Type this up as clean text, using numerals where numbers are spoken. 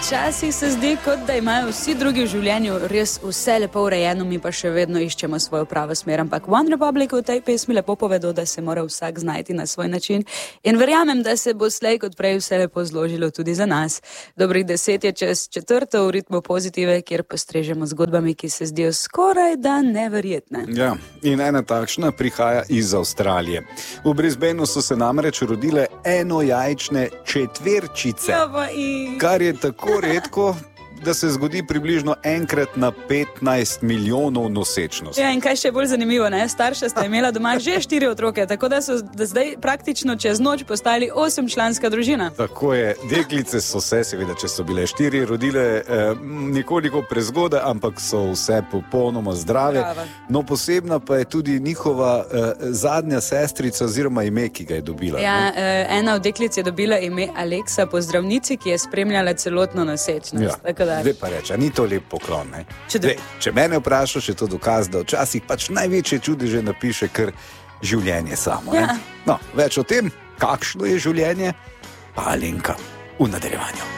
včasih se zdi, kot da imajo vsi drugi v življenju res vse lepo urejeno, mi pa še vedno iščemo svojo pravo smer. Ampak One Republic v tej pesmi lepo povedo, da se mora vsak znajti na svoj način in verjamem, da se bo slej kot prej vse lepo zložilo tudi za nas. Dobrih 10 je čez 4 v ritmu Pozitive, kjer postrežemo zgodbami, ki se zdijo skoraj da neverjetne. Ja, in ena takšna prihaja iz Avstralije. V Brisbaneu so se namreč rodile enojajčne četverčice, kar je tako redko, da se zgodi približno enkrat na 15 milijonov nosečnosti. Ja, in kaj še bolj zanimivo, ne? Starša sta imela doma že 4 otroke, tako da so zdaj praktično čez noč postali 8-članska družina. Tako je, deklice so se, seveda, če so bile 4, rodile nekoliko prezgodaj, ampak so vse popolnoma zdrave. No, posebna pa je tudi njihova zadnja sestrica oziroma ime, ki ga je dobila. Ja, ena od deklic je dobila ime Aleksa po zdravnici, ki je spremljala celotno nosečnost. Ja. Zdaj pa reče, ni to lep poklon, ne? Če mene vprašaš, je to dokaz, da včasih pač največje čudeže napiše kar življenje samo. Ja. No, več o tem, kakšno je življenje, pa Alenka v nadaljevanju.